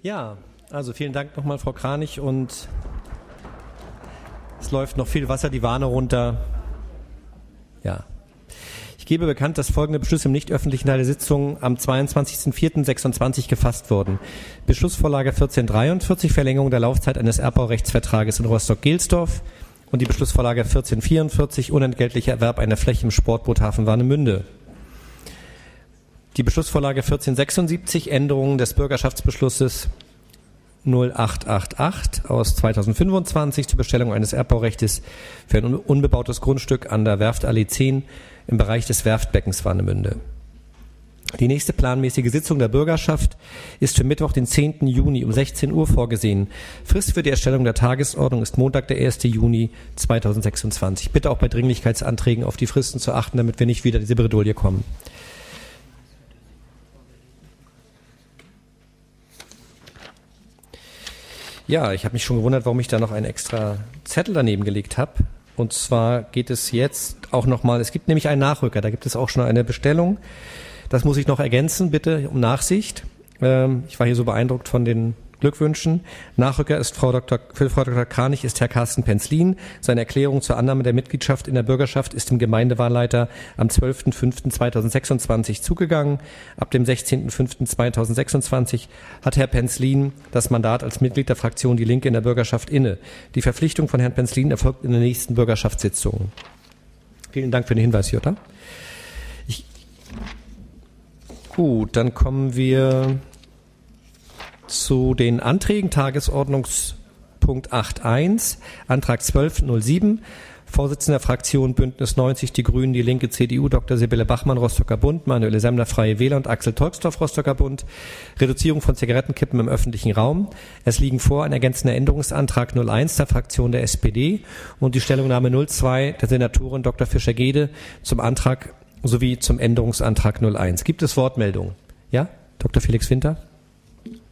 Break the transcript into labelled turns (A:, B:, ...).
A: Ja, also vielen Dank nochmal, Frau Kranich, und es läuft noch viel Wasser die Warne runter. Ja. Ich gebe bekannt, dass folgende Beschlüsse im nicht öffentlichen Teil der Sitzung am 22.04.26 gefasst wurden. Beschlussvorlage 1443, Verlängerung der Laufzeit eines Erbbaurechtsvertrages in Rostock-Gelsdorf, und die Beschlussvorlage 1444, unentgeltlicher Erwerb einer Fläche im Sportboothafen Warnemünde. Die Beschlussvorlage 1476, Änderung des Bürgerschaftsbeschlusses 0888 aus 2025 zur Bestellung eines Erbbaurechts für ein unbebautes Grundstück an der Werftallee 10 im Bereich des Werftbeckens Warnemünde. Die nächste planmäßige Sitzung der Bürgerschaft ist für Mittwoch, den 10. Juni um 16 Uhr vorgesehen. Frist für die Erstellung der Tagesordnung ist Montag, der 1. Juni 2026. Bitte auch bei Dringlichkeitsanträgen auf die Fristen zu achten, damit wir nicht wieder in diese Bredouille kommen. Ja, ich habe mich schon gewundert, warum ich da noch einen extra Zettel daneben gelegt habe. Und zwar geht es jetzt auch nochmal, es gibt nämlich einen Nachrücker, da gibt es auch schon eine Bestellung. Das muss ich noch ergänzen, bitte um Nachsicht. Ich war hier so beeindruckt von den Glückwünschen. Nachrücker ist für Frau Dr. Kranich ist Herr Carsten Penzlin. Seine Erklärung zur Annahme der Mitgliedschaft in der Bürgerschaft ist dem Gemeindewahlleiter am 12.05.2026 zugegangen. Ab dem 16.05.2026 hat Herr Penzlin das Mandat als Mitglied der Fraktion Die Linke in der Bürgerschaft inne. Die Verpflichtung von Herrn Penzlin erfolgt in der nächsten Bürgerschaftssitzung. Vielen Dank für den Hinweis, Jutta. Gut, dann kommen wir zu den Anträgen. Tagesordnungspunkt 8.1, Antrag 1207, Vorsitzender Fraktion Bündnis 90, die Grünen, die Linke, CDU, Dr. Sibylle Bachmann, Rostocker Bund, Manuele Semmler, Freie Wähler und Axel Tolksdorf, Rostocker Bund, Reduzierung von Zigarettenkippen im öffentlichen Raum. Es liegen vor ein ergänzender Änderungsantrag 01 der Fraktion der SPD und die Stellungnahme 02 der Senatorin Dr. Fischer-Gede zum Antrag sowie zum Änderungsantrag 01. Gibt es Wortmeldungen? Ja, Dr. Felix Winter?